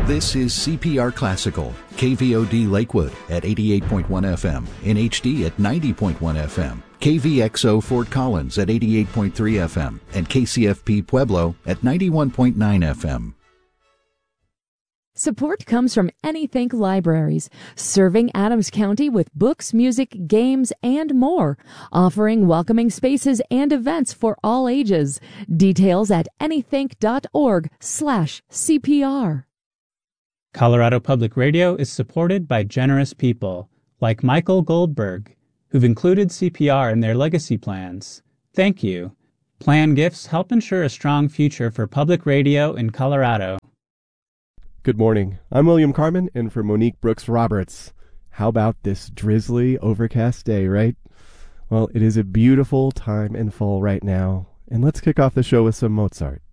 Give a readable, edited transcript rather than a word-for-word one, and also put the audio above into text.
This is CPR Classical, KVOD Lakewood at 88.1 FM, NHD at 90.1 FM, KVXO Fort Collins at 88.3 FM, and KCFP Pueblo at 91.9 FM. Support comes from Anythink Libraries, serving Adams County with books, music, games, and more, offering welcoming spaces and events for all ages. Details at anythink.org/CPR. Colorado Public Radio is supported by generous people like Michael Goldberg, who've included CPR in their legacy plans. Thank you. Plan gifts help ensure a strong future for public radio in Colorado. Good morning. I'm William Carmen, in for Monique Brooks Roberts. How about this drizzly, overcast day, right? Well, it is a beautiful time in fall right now, and let's kick off the show with some Mozart.